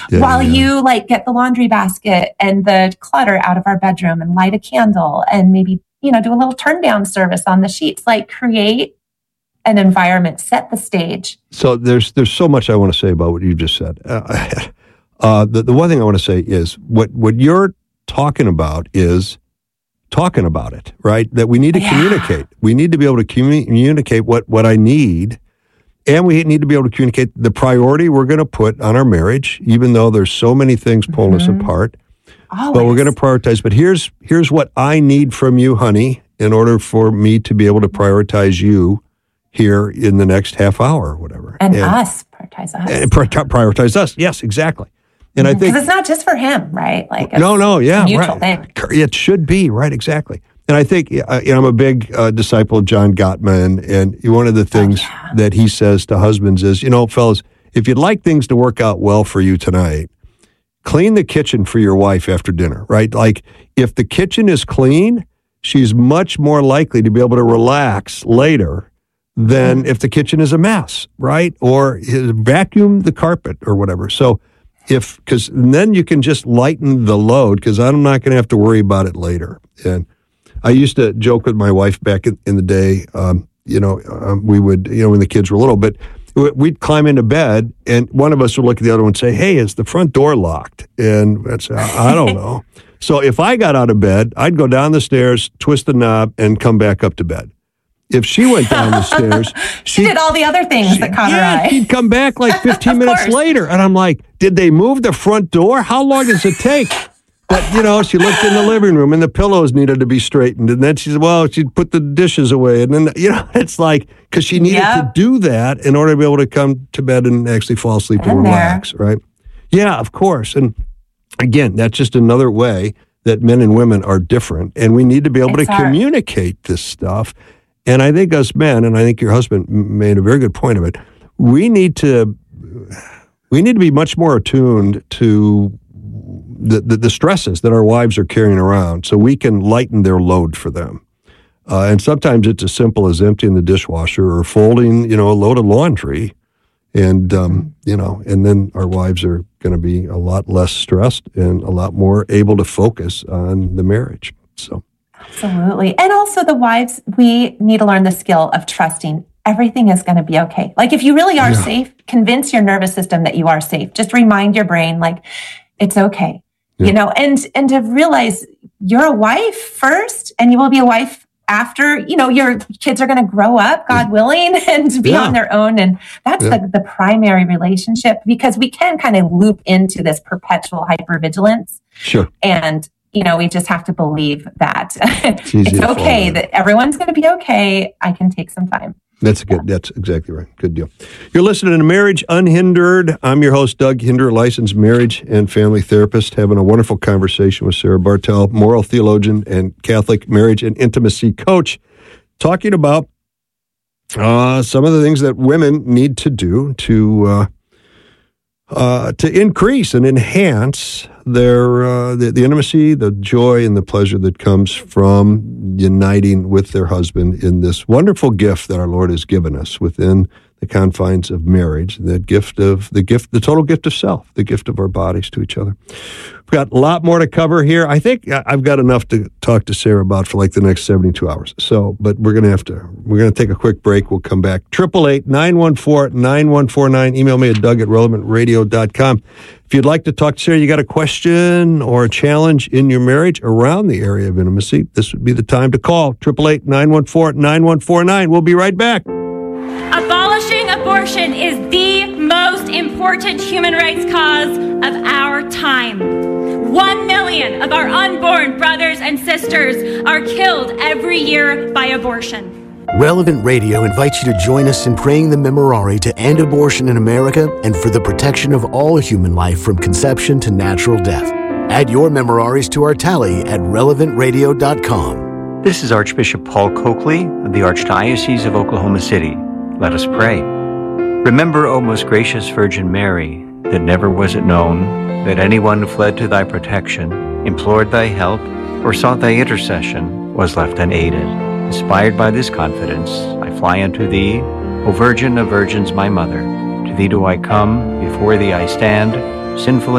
while you like get the laundry basket and the clutter out of our bedroom and light a candle and maybe, do a little turn down service on the sheets, like create an environment, set the stage. So there's so much I want to say about what you just said. The one thing I want to say is what you're talking about is talking about it, right? That we need to communicate. We need to be able to communicate what I need. And we need to be able to communicate the priority we're going to put on our marriage, even though there's so many things pulling us apart. Always. But we're going to prioritize. But here's what I need from you, honey, in order for me to be able to prioritize you here in the next half hour or whatever. And us, prioritize us. And prioritize us. Yes, exactly. And I think because it's not just for him, right? Like it's yeah, a mutual thing. It should be, right? Exactly. And I think I'm a big disciple of John Gottman, and one of the things that he says to husbands is, fellas, if you'd like things to work out well for you tonight, clean the kitchen for your wife after dinner, right? Like if the kitchen is clean, she's much more likely to be able to relax later than if the kitchen is a mess, right? Or vacuum the carpet or whatever. So because then you can just lighten the load because I'm not going to have to worry about it later. And I used to joke with my wife back in the day, we would, when the kids were little, but we'd climb into bed and one of us would look at the other one and say, hey, is the front door locked? And I'd say, I don't know. So if I got out of bed, I'd go down the stairs, twist the knob, and come back up to bed. If she went down the stairs, she did all the other things that caught her eye. She'd come back like 15 minutes later. And I'm like, did they move the front door? How long does it take? But, she looked in the living room and the pillows needed to be straightened. And then she said, she'd put the dishes away. And then, it's like, because she needed to do that in order to be able to come to bed and actually fall asleep and relax, right? Yeah, of course. And again, that's just another way that men and women are different. And we need to be able to communicate this stuff. And I think us men, and I think your husband made a very good point of it, we need to be much more attuned to the stresses that our wives are carrying around so we can lighten their load for them. And sometimes it's as simple as emptying the dishwasher or folding, a load of laundry. And, and then our wives are going to be a lot less stressed and a lot more able to focus on the marriage. So. Absolutely. And also the wives, we need to learn the skill of trusting everything is going to be okay. Like if you really are safe, convince your nervous system that you are safe. Just remind your brain, like, it's okay. And to realize you're a wife first and you will be a wife after, your kids are going to grow up, God willing, and be on their own. And that's the primary relationship, because we can kind of loop into this perpetual hypervigilance. Sure. And, we just have to believe that it's okay, that everyone's going to be okay. I can take some time. That's good. That's exactly right. Good deal. You're listening to Marriage Unhindered. I'm your host, Doug Hinder, licensed marriage and family therapist, having a wonderful conversation with Sarah Bartel, moral theologian and Catholic marriage and intimacy coach, talking about some of the things that women need to do to increase and enhance their the intimacy, the joy, and the pleasure that comes from uniting with their husband in this wonderful gift that our Lord has given us within the confines of marriage, the total gift of self, the gift of our bodies to each other. We've got a lot more to cover here. I think I've got enough to talk to Sarah about for like the next 72 hours. So, but we're going to take a quick break. We'll come back. 888-914-9149. Email me at doug@relevantradio.com. If you'd like to talk to Sarah, you got a question or a challenge in your marriage around the area of intimacy, this would be the time to call. 888-914-9149. We'll be right back. Abolishing abortion is the most important human rights cause of our time. 1 million of our unborn brothers and sisters are killed every year by abortion. Relevant Radio invites you to join us in praying the Memorare to end abortion in America and for the protection of all human life from conception to natural death. Add your Memoraries to our tally at relevantradio.com. This is Archbishop Paul Coakley of the Archdiocese of Oklahoma City. Let us pray. Remember, O most gracious Virgin Mary, that never was it known that anyone who fled to thy protection, implored thy help, or sought thy intercession was left unaided. Inspired by this confidence, I fly unto thee, O Virgin of Virgins, my Mother. To thee do I come, before thee I stand, sinful